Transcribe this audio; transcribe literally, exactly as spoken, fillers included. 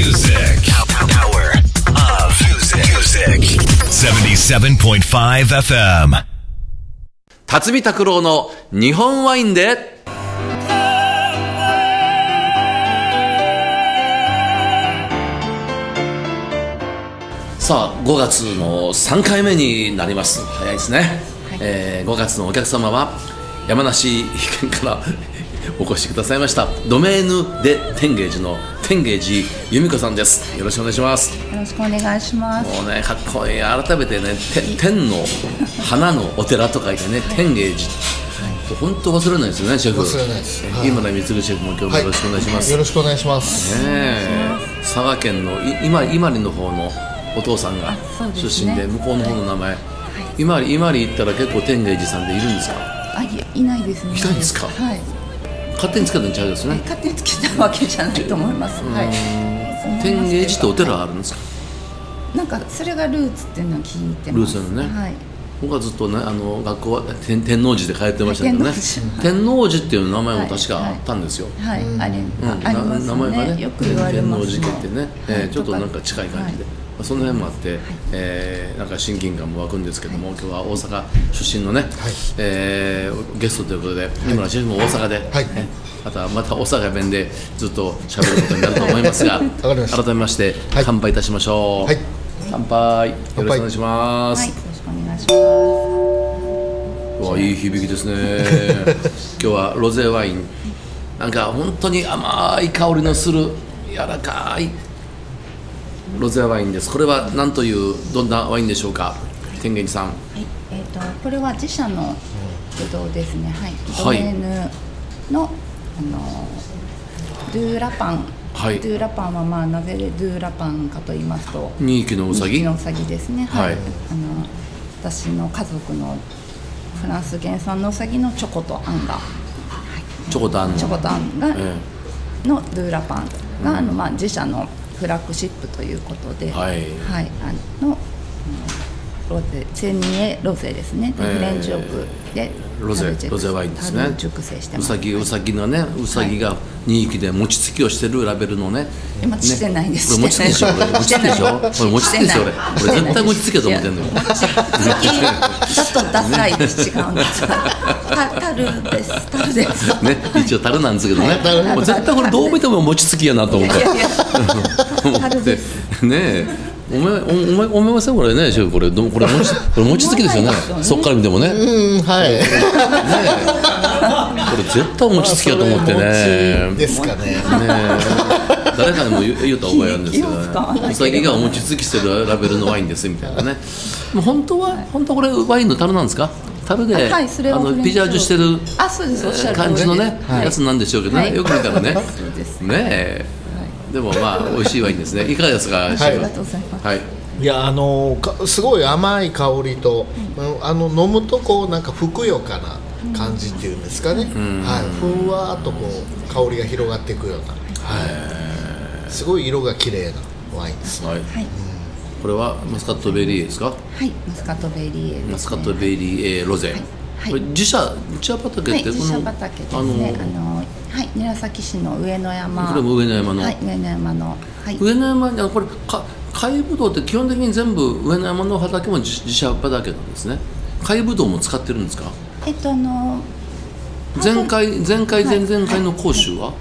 music. Hour of music. seventy-seven point five エフエム辰巳拓郎の日本ワインで。さあごがつのさんかいめになります。早いですね、はい。えー、ごがつのお客様は山梨県からお越しくださいましたドメーヌ・デ・天芸寺の天芸寺由美子さんです。よろしくお願いします。 よろしくお願いします。 もうね、かっこいい。改めてね、天の花のお寺と書いてね、天芸寺。本当忘れないですよね、シェフ。 忘れないです、はい、 今の光シェフも今日もよろしくお願いします、はい、 よろしくお願いします、 ね、佐賀県の今伊万里の方のお父さんが出身 で, で、ね、向こうの方の名前、はい、伊万里伊万里行ったら結構天芸寺さんでいるんですか？ あ、い, いないですね。 いないんですか？ はい、 勝手につけたんちゃうですね。 勝手につけたわけじゃないと思います、はい、 天芸寺ってお寺あるんですか？ なんかそれがルーツっていうのは聞いてます。 ルーツなのね、 はい。 僕はずっとね、あの学校は 天, 天王寺で通ってましたけどね、天王寺っていう名前も確かあったんですよ。 はい、はい、あれ、 うん、 ありますね。 名前がね、 よく言われますね。 天王寺家ってね、はい、えー、ちょっとなんか近い感じで、 はい、 その辺もあって、はい、えー、なんか親近感も湧くんですけども、はい、今日は大阪出身のね、はい、えー、ゲストということで、はい、今のシェフも大阪で、はい、ね、またまた大阪弁でずっと喋ることになると思いますが改めまして、はい、乾杯いたしましょう、はい、乾杯。よろしくお願いします。 はい、よろしくお願いします。 わ、いい響きですね今日はロゼワイン、なんか本当に甘い香りのする柔らかいロゼワインです。これは何というどんなワインでしょうか、天芸寺さん。はい、 えー、とこれは自社のブドウですね。はい、ドメーヌの、はい、あのドゥーラパン、はい、ドゥーラパンは、まあ、なぜドゥーラパンかと言いますと、 にひきのうさぎ、 にひきのうさぎですね。はい、 はい、 あの私の家族のフランス原産のうさぎのチョコとあんが、はい、 チョコとあんチョコとあんが、 ええのドゥーラパンが、うん、あのまあ、自社のフラッグシップということで、はい、はい、あのロゼセニエロゼですね、えー、フレンチオークでロゼロゼワインですね。 熟成してます。 うさぎうさぎのね、うさぎがにひきで餅つきをしてるラベルのね。 今、ね、してないです。 これ餅つきでしょ。これ餅つきでしょ。これ餅つきでしょ。俺これ絶対餅つきだと思ってんのよ。 餅つきだとダサいです。違うんです。タルです。タルです。 ね、一応タルなんですけどね。もう絶対これどう見ても餅つきやなと思って。 タルです。 ねえ。お前お前思いませんこれね、シェフ、これどこれ餅これ餅つきですよね。そっから見てもね。 うん、はい。ね、 これ絶対餅つきやと思ってね。 ですかね。ね、 誰かにも言った覚えあるんですけどね。うさぎがお餅つきしてるラベルのワインですみたいなね。本当は本当これワインの樽なんですか？樽で、はい、あのピジャージュしてる感じのね、はい、やつなんでしょうけどね、はい、よく見たらね。ねえ。でもまあ美味しいワインですね。いかがですか？はい、 ありがとうございます。 はい、いや、あのすごい甘い香りと、うん、あの飲むとこうなんかふくよかな感じっていうんですかね、うん、はい、ふんわっとこう香りが広がっていくような、はい、すごい色が綺麗なワインです。はい、はい、うん、 これはマスカットベリーですか？ はい、マスカットベリーですね。マスカットベリー、えー、ロゼ、はい、これ自社自社畑って、はい、 自社畑ですね。あのはい、韮崎市の上野山。 これも上野山の。 はい、上野山の。はい、 上野山にこれか貝ぶどうって基本的に全部上野山の畑も自社畑なんですね。貝ぶどうも使ってるんですか？ えっとあの前回前回前々回の講習は？